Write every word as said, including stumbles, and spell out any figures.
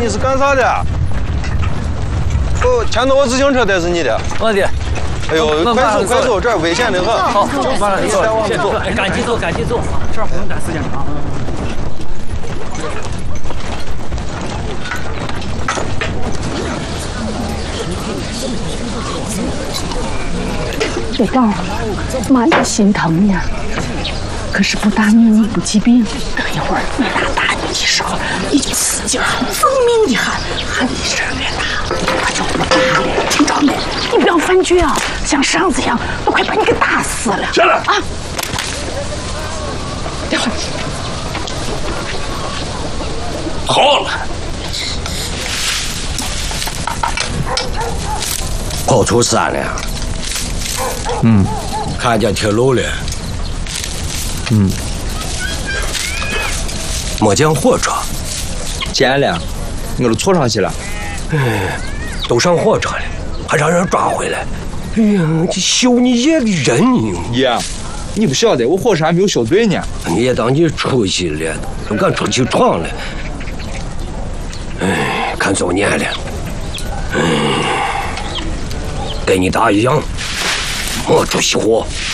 你是干啥的？哦，前头我自行车的是你的。 我的。 哎呦，快走快走，这儿危险的很。 好，马上走，先走，赶紧走，赶紧走，这儿不用赶时间长。 别告妈就心疼呀。可是不打你，你不疾病。等一会儿你打打你一手，你使劲喊，分明一喊，喊一声越大，我就不打了。听着没？你不要犯倔啊！像上次一样，我快把你给打死了。 下来啊！待会儿。 好了。跑出山了。 嗯。 看见铁路了。 嗯。 没见火车。 见了，我都坐上去了。 哎，都上火车了，还让人抓回来。哎呀，这修你爷的人呢！ 爷，你不晓得，我火车还没有修对呢。 你也当你出息了，都敢出去闯了。哎，看走年了。哎，跟你大一样，没出息活。